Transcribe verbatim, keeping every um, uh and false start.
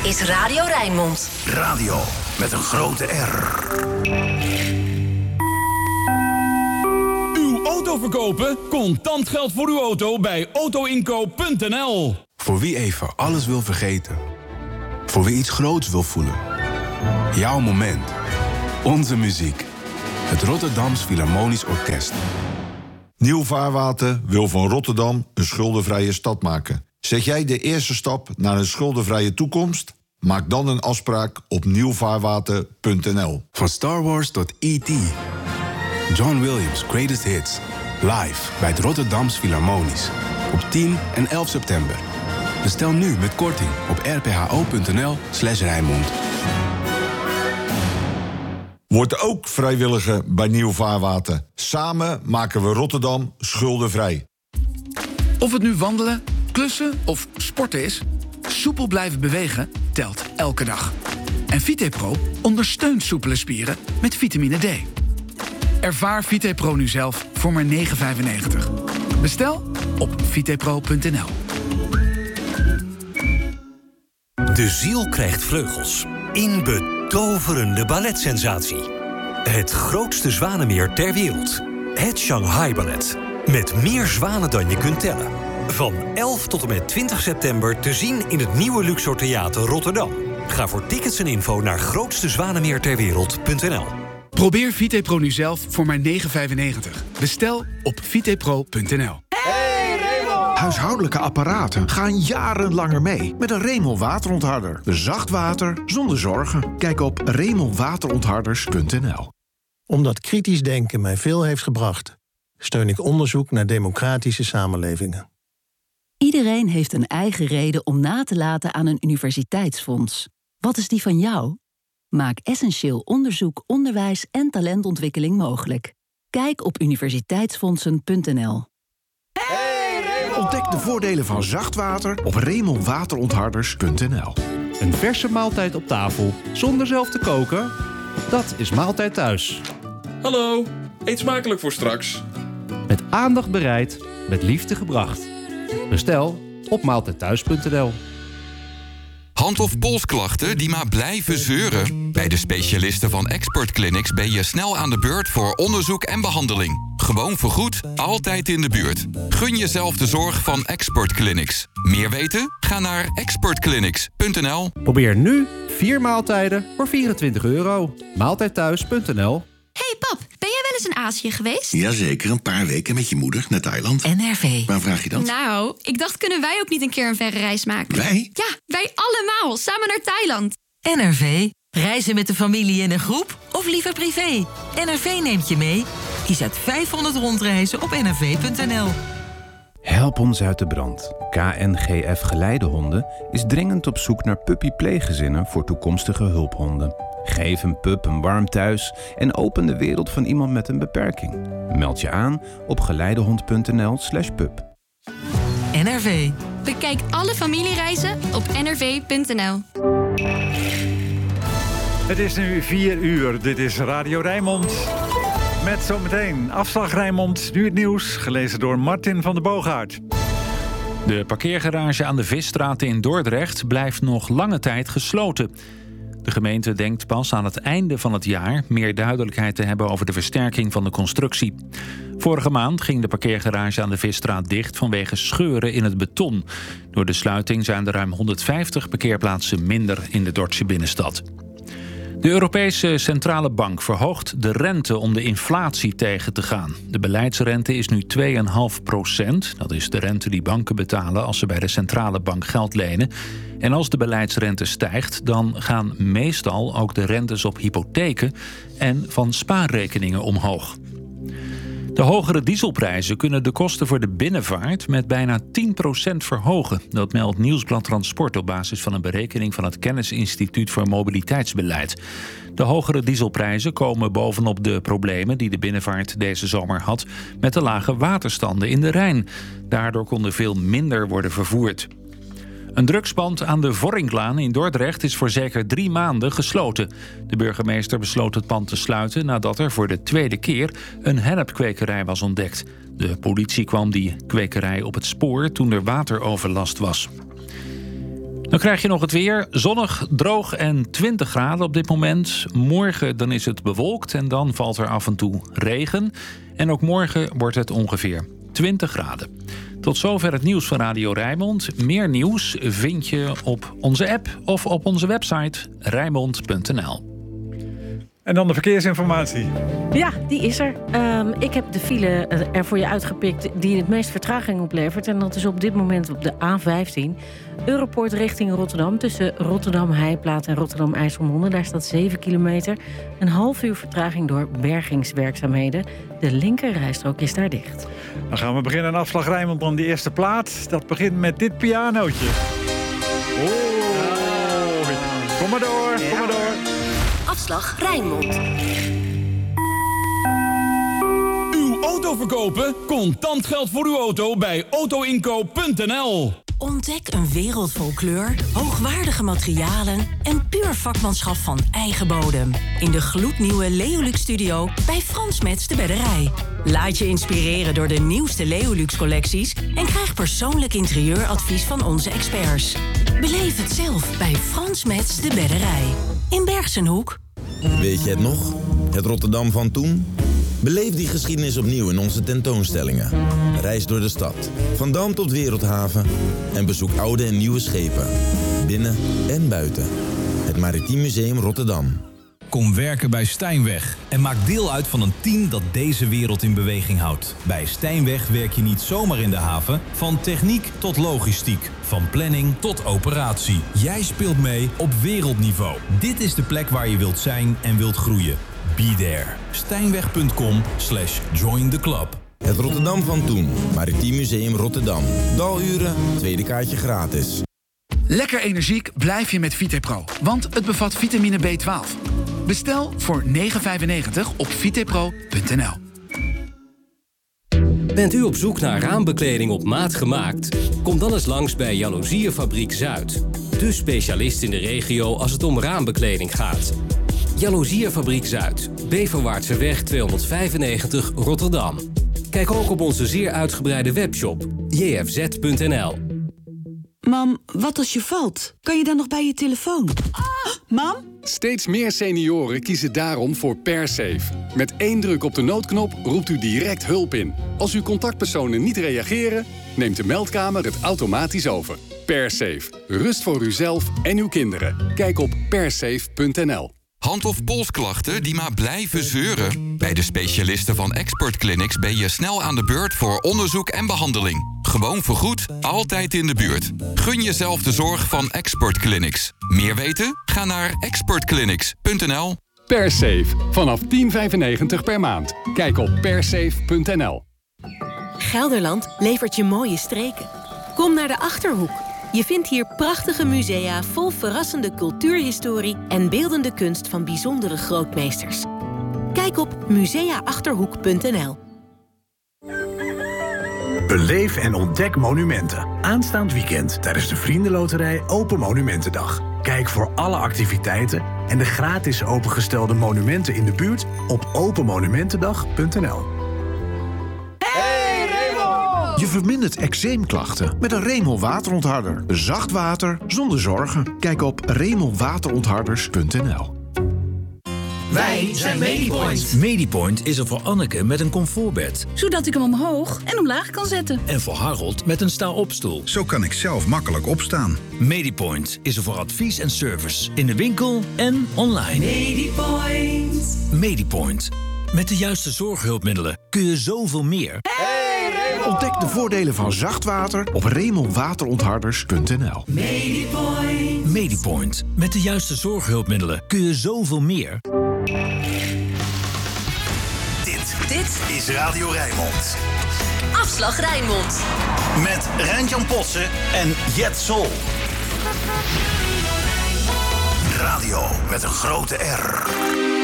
is Radio Rijnmond. Radio met een grote R. Uw auto verkopen? Contant geld voor uw auto bij autoinkoop punt n l. Voor wie even alles wil vergeten. Voor wie iets groots wil voelen. Jouw moment. Onze muziek. Het Rotterdams Philharmonisch Orkest. Nieuw Vaarwater wil van Rotterdam een schuldenvrije stad maken. Zet jij de eerste stap naar een schuldenvrije toekomst? Maak dan een afspraak op nieuw vaarwater punt n l. Van Star Wars tot E T John Williams' Greatest Hits. Live bij het Rotterdams Philharmonisch. Op tien en elf september. Bestel nu met korting op r p h o punt n l slash Rijnmond. Word ook vrijwilliger bij Nieuw Vaarwater. Samen maken we Rotterdam schuldenvrij. Of het nu wandelen, klussen of sporten is, soepel blijven bewegen telt elke dag. En VitePro ondersteunt soepele spieren met vitamine D. Ervaar VitePro nu zelf voor maar negen vijfennegentig. Bestel op vitepro punt n l. De ziel krijgt vleugels. In betoverende balletsensatie. Het grootste zwanenmeer ter wereld. Het Shanghai Ballet. Met meer zwanen dan je kunt tellen. Van elf tot en met twintig september te zien in het nieuwe Luxor Theater Rotterdam. Ga voor tickets en info naar grootste zwanenmeer ter wereld punt n l. Probeer VitePro nu zelf voor maar negen vijfennegentig. Bestel op vitepro punt n l. Huishoudelijke apparaten gaan jarenlanger mee met een Remel waterontharder. Zacht water zonder zorgen. Kijk op remel waterontharders punt n l. Omdat kritisch denken mij veel heeft gebracht, steun ik onderzoek naar democratische samenlevingen. Iedereen heeft een eigen reden om na te laten aan een universiteitsfonds. Wat is die van jou? Maak essentieel onderzoek, onderwijs en talentontwikkeling mogelijk. Kijk op universiteitsfondsen punt n l. Ontdek de voordelen van zacht water op remel waterontharders punt n l. Een verse maaltijd op tafel zonder zelf te koken? Dat is Maaltijd Thuis. Hallo, eet smakelijk voor straks. Met aandacht bereid, met liefde gebracht. Bestel op maaltijd thuis punt n l. Hand- of polsklachten die maar blijven zeuren? Bij de specialisten van Expert Clinics ben je snel aan de beurt voor onderzoek en behandeling. Gewoon vergoed, altijd in de buurt. Gun jezelf de zorg van Expert Clinics. Meer weten? Ga naar expert clinics punt n l. Probeer nu vier maaltijden voor vierentwintig euro. maaltijd thuis punt n l. Hey pap, ben jij wel eens in Azië geweest? Jazeker, een paar weken met je moeder naar Thailand. N R V. Waar vraag je dat? Nou, ik dacht, kunnen wij ook niet een keer een verre reis maken? Wij? Ja, wij allemaal, samen naar Thailand. N R V. Reizen met de familie in een groep of liever privé? N R V neemt je mee. Kies uit vijfhonderd rondreizen op n r v punt n l. Help ons uit de brand. K N G F Geleidehonden is dringend op zoek naar puppy-pleeggezinnen voor toekomstige hulphonden. Geef een pup een warm thuis en open de wereld van iemand met een beperking. Meld je aan op geleidehond punt n l slash pup. N R V. Bekijk alle familiereizen op n r v punt n l. Het is nu vier uur. Dit is Radio Rijnmond. Met zometeen Afslag Rijnmond, nu het nieuws, gelezen door Martin van der Boogaard. De parkeergarage aan de Visstraat in Dordrecht blijft nog lange tijd gesloten. De gemeente denkt pas aan het einde van het jaar meer duidelijkheid te hebben over de versterking van de constructie. Vorige maand ging de parkeergarage aan de Visstraat dicht vanwege scheuren in het beton. Door de sluiting zijn er ruim honderdvijftig parkeerplaatsen minder in de Dordtse binnenstad. De Europese Centrale Bank verhoogt de rente om de inflatie tegen te gaan. De beleidsrente is nu twee komma vijf procent. Dat is de rente die banken betalen als ze bij de Centrale Bank geld lenen. En als de beleidsrente stijgt, dan gaan meestal ook de rentes op hypotheken en van spaarrekeningen omhoog. De hogere dieselprijzen kunnen de kosten voor de binnenvaart met bijna tien procent verhogen. Dat meldt Nieuwsblad Transport op basis van een berekening van het Kennisinstituut voor Mobiliteitsbeleid. De hogere dieselprijzen komen bovenop de problemen die de binnenvaart deze zomer had met de lage waterstanden in de Rijn. Daardoor kon er veel minder worden vervoerd. Een drugspand aan de Vorrinklaan in Dordrecht is voor zeker drie maanden gesloten. De burgemeester besloot het pand te sluiten nadat er voor de tweede keer een hennepkwekerij was ontdekt. De politie kwam die kwekerij op het spoor toen er wateroverlast was. Dan krijg je nog het weer. Zonnig, droog en twintig graden op dit moment. Morgen dan is het bewolkt en dan valt er af en toe regen. En ook morgen wordt het ongeveer twintig graden. Tot zover het nieuws van Radio Rijnmond. Meer nieuws vind je op onze app of op onze website rijnmond punt n l. En dan de verkeersinformatie. Ja, die is er. Um, ik heb de file er voor je uitgepikt die het meest vertraging oplevert. En dat is op dit moment op de A vijftien. Europoort richting Rotterdam. Tussen Rotterdam-Heiplaat en Rotterdam-IJsselmonde. Daar staat zeven kilometer. Een half uur vertraging door bergingswerkzaamheden. De linkerrijstrook is daar dicht. Dan gaan we beginnen aan Afslag Rijnmond van die eerste plaat. Dat begint met dit pianootje. Oh, kom maar door, kom maar door. Afslag Rijnmond. Uw auto verkopen? Contant geld voor uw auto bij auto inkoop punt n l. Ontdek een wereld vol kleur, hoogwaardige materialen en puur vakmanschap van eigen bodem. In de gloednieuwe Leolux Studio bij Frans Metz de Bedderij. Laat je inspireren door de nieuwste Leolux collecties en krijg persoonlijk interieuradvies van onze experts. Beleef het zelf bij Frans Metz de Bedderij. In Bergsenhoek. Weet je het nog? Het Rotterdam van toen? Beleef die geschiedenis opnieuw in onze tentoonstellingen. Reis door de stad, van Dam tot Wereldhaven en bezoek oude en nieuwe schepen. Binnen en buiten. Het Maritiem Museum Rotterdam. Kom werken bij Stijnweg en maak deel uit van een team dat deze wereld in beweging houdt. Bij Stijnweg werk je niet zomaar in de haven, van techniek tot logistiek, van planning tot operatie. Jij speelt mee op wereldniveau. Dit is de plek waar je wilt zijn en wilt groeien. Be there. Stijnweg punt com slash join the club. Het Rotterdam van toen. Maritiem Museum Rotterdam. Daluren, tweede kaartje gratis. Lekker energiek blijf je met Vitepro, want het bevat vitamine B twaalf. Bestel voor negen vijfennegentig op vitepro punt n l. Bent u op zoek naar raambekleding op maat gemaakt? Kom dan eens langs bij Jaloezierfabriek Zuid. De specialist in de regio als het om raambekleding gaat. Jaloezierfabriek Zuid, Beverwaartseweg tweehonderdvijfennegentig Rotterdam. Kijk ook op onze zeer uitgebreide webshop j f z punt n l. Mam, wat als je valt? Kan je dan nog bij je telefoon? Ah, mam? Steeds meer senioren kiezen daarom voor PerSafe. Met één druk op de noodknop roept u direct hulp in. Als uw contactpersonen niet reageren, neemt de meldkamer het automatisch over. PerSafe. Rust voor uzelf en uw kinderen. Kijk op persafe punt n l. Hand- of polsklachten die maar blijven zeuren? Bij de specialisten van Expert Clinics ben je snel aan de beurt voor onderzoek en behandeling. Gewoon vergoed, altijd in de buurt. Gun jezelf de zorg van Expert Clinics. Meer weten? Ga naar expert clinics punt n l. PerSafe. Vanaf tien vijfennegentig per maand. Kijk op persafe punt n l. Gelderland levert je mooie streken. Kom naar de Achterhoek. Je vindt hier prachtige musea vol verrassende cultuurhistorie en beeldende kunst van bijzondere grootmeesters. Kijk op musea achterhoek punt n l. Beleef en ontdek monumenten. Aanstaand weekend tijdens de Vriendenloterij Open Monumentendag. Kijk voor alle activiteiten en de gratis opengestelde monumenten in de buurt op open monumentendag punt n l. Je vermindert eczeemklachten met een Remel waterontharder. Zacht water zonder zorgen. Kijk op remel waterontharders punt n l. Wij zijn Medipoint. Medipoint is er voor Anneke met een comfortbed. Zodat ik hem omhoog en omlaag kan zetten. En voor Harold met een sta-opstoel. Zo kan ik zelf makkelijk opstaan. Medipoint is er voor advies en service. In de winkel en online. Medipoint. Medipoint. Met de juiste zorghulpmiddelen kun je zoveel meer. Ontdek de voordelen van zacht water op remel waterontharders punt n l. Medipoint. Medipoint. Met de juiste zorghulpmiddelen kun je zoveel meer. Dit, dit is Radio Rijnmond. Afslag Rijnmond. Met Rijn-Jan Potzen en Jet Sol. Radio met een grote R.